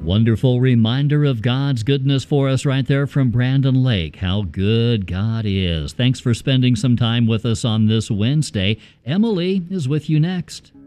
Wonderful reminder of God's goodness for us right there from Brandon Lake. How good God is. Thanks for spending some time with us on this Wednesday. Emily is with you next.